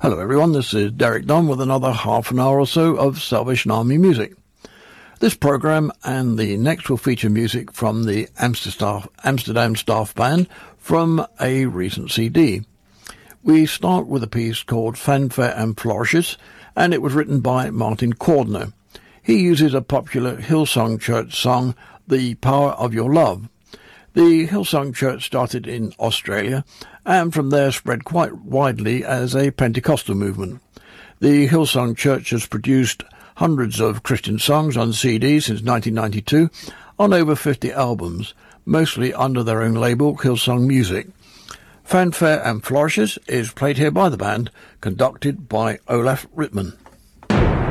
Hello everyone, this is Derek Dunn with another half an hour or so of Salvation Army music. This program and the next will feature music from the Amsterdam Staff Band from a recent CD. We start with a piece called Fanfare and Flourishes, and it was written by Martin Cordner. He uses a popular Hillsong Church song, The Power of Your Love. The Hillsong Church started in Australia and from there spread quite widely as a Pentecostal movement. The Hillsong Church has produced hundreds of Christian songs on CD since 1992 on over 50 albums, mostly under their own label, Hillsong Music. Fanfare and Flourishes is played here by the band, conducted by Olaf Rittman.